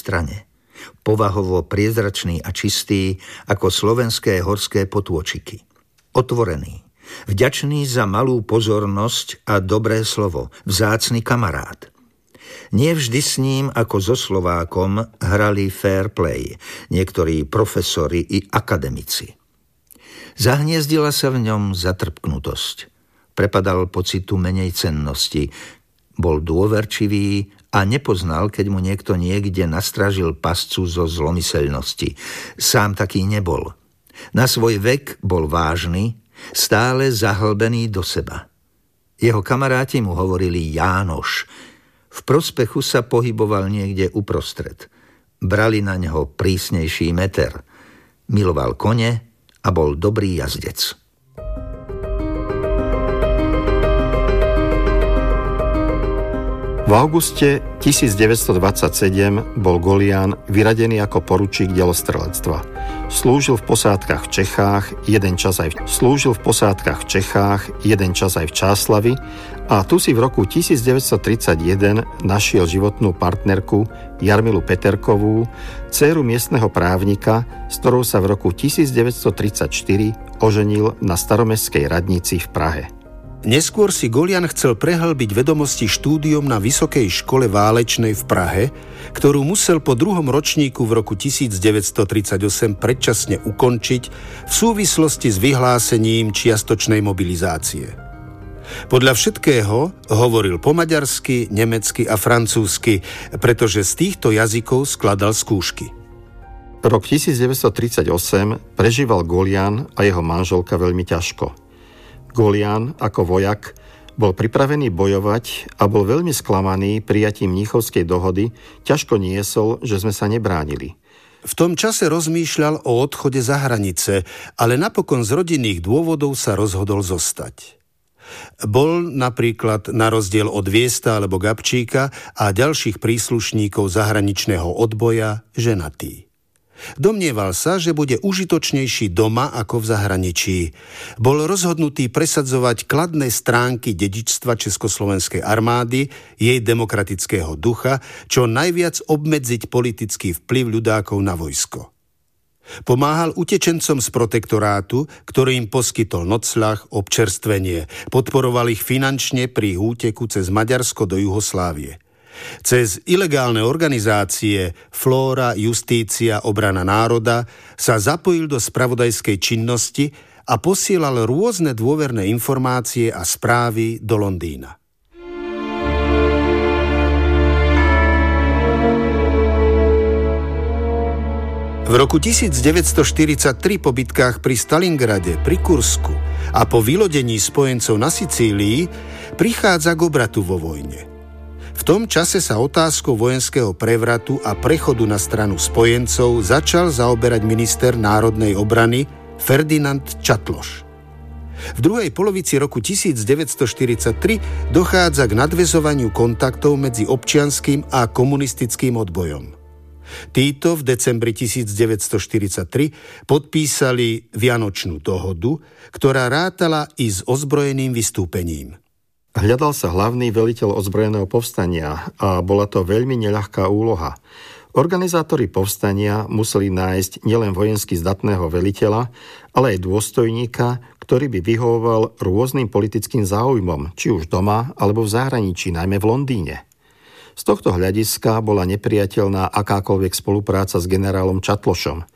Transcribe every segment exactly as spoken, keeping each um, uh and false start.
strane. Povahovo priezračný a čistý ako slovenské horské potôčiky. Otvorený, vďačný za malú pozornosť a dobré slovo, vzácny kamarát. Nie vždy s ním ako so Slovákom hrali fair play, niektorí profesori i akademici. Zahniezdila sa v ňom zatrpknutosť. Prepadal pocitu menej cennosti. Bol dôverčivý a nepoznal, keď mu niekto niekde nastražil pascu zo zlomyselnosti. Sám taký nebol. Na svoj vek bol vážny, stále zahlbený do seba. Jeho kamaráti mu hovorili Jánoš. V prospechu sa pohyboval niekde uprostred. Brali na ňo prísnejší meter. Miloval kone a bol dobrý jazdec. V auguste tisícdeväťstodvadsaťsedem bol Golián vyradený ako poručík delostrelectva. Slúžil v posádkach v Čechách, jeden čas aj v, slúžil v posádkach v Čechách, jeden čas aj v Čáslavi a tu si v roku tisícdeväťstotridsaťjeden našiel životnú partnerku Jarmilu Peterkovú, dcéru miestneho právnika, s ktorou sa v roku tisícdeväťstotridsaťštyri oženil na staromestskej radnici v Prahe. Neskôr si Golián chcel prehlbiť vedomosti štúdiom na Vysokej škole válečnej v Prahe, ktorú musel po druhom ročníku v roku tisícdeväťstotridsaťosem predčasne ukončiť v súvislosti s vyhlásením čiastočnej mobilizácie. Podľa všetkého hovoril po maďarsky, nemecky a francúzsky, pretože z týchto jazykov skladal skúšky. Rok tisícdeväťstotridsaťosem prežíval Golián a jeho manželka veľmi ťažko. Golián ako vojak bol pripravený bojovať a bol veľmi sklamaný prijatím Mníchovskej dohody, ťažko niesol, že sme sa nebránili. V tom čase rozmýšľal o odchode za hranice, ale napokon z rodinných dôvodov sa rozhodol zostať. Bol napríklad na rozdiel od Viesta alebo Gabčíka a ďalších príslušníkov zahraničného odboja ženatý. Domnieval sa, že bude užitočnejší doma ako v zahraničí. Bol rozhodnutý presadzovať kladné stránky dedičstva Československej armády, jej demokratického ducha, čo najviac obmedziť politický vplyv ľudákov na vojsko. Pomáhal utečencom z protektorátu, ktorý im poskytol nocľah, občerstvenie. Podporoval ich finančne pri úteku cez Maďarsko do Juhoslávie. Cez ilegálne organizácie Flóra, Justícia, Obrana národa sa zapojil do spravodajskej činnosti a posielal rôzne dôverné informácie a správy do Londýna. V roku tisícdeväťstoštyridsaťtri po bitkách pri Stalingrade, pri Kursku a po vylodení spojencov na Sicílii prichádza k obratu vo vojne. V tom čase sa otázkou vojenského prevratu a prechodu na stranu spojencov začal zaoberať minister národnej obrany Ferdinand Čatloš. V druhej polovici roku tisícdeväťstoštyridsaťtri dochádza k nadväzovaniu kontaktov medzi občianskym a komunistickým odbojom. Títo v decembri tisícdeväťstoštyridsaťtri podpísali Vianočnú dohodu, ktorá rátala i s ozbrojeným vystúpením. Hľadal sa hlavný veliteľ ozbrojeného povstania a bola to veľmi neľahká úloha. Organizátori povstania museli nájsť nielen vojensky zdatného veliteľa, ale aj dôstojníka, ktorý by vyhovoval rôznym politickým záujmom, či už doma alebo v zahraničí, najmä v Londýne. Z tohto hľadiska bola nepriateľná akákoľvek spolupráca s generálom Čatlošom.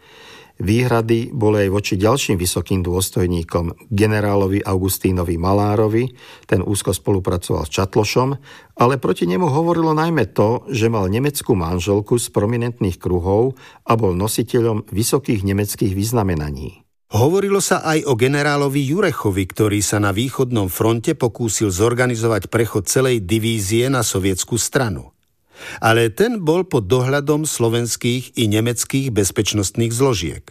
Výhrady boli aj voči ďalším vysokým dôstojníkom, generálovi Augustínovi Malárovi, ten úzko spolupracoval s Čatlošom, ale proti nemu hovorilo najmä to, že mal nemeckú manželku z prominentných kruhov a bol nositeľom vysokých nemeckých vyznamenaní. Hovorilo sa aj o generálovi Jurechovi, ktorý sa na východnom fronte pokúsil zorganizovať prechod celej divízie na sovietsku stranu. Ale ten bol pod dohľadom slovenských i nemeckých bezpečnostných zložiek.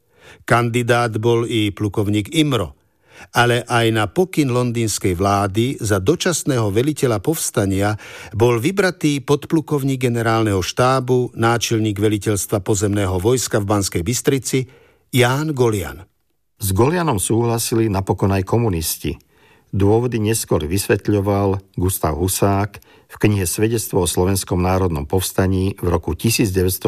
Kandidát bol i plukovník Imro, ale aj na pokyn londýnskej vlády za dočasného veliteľa povstania bol vybratý podplukovník generálneho štábu, náčelník veliteľstva pozemného vojska v Banskej Bystrici, Ján Golián. S Golianom súhlasili napokon aj komunisti. Dôvody neskôr vysvetľoval Gustav Husák v knihe Svedectvo o slovenskom národnom povstaní v roku tisícdeväťsto